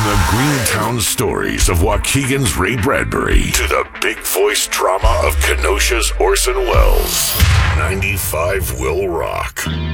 the Greentown stories of Waukegan's Ray Bradbury to the big voice drama of Kenosha's Orson Welles. 95 will rock.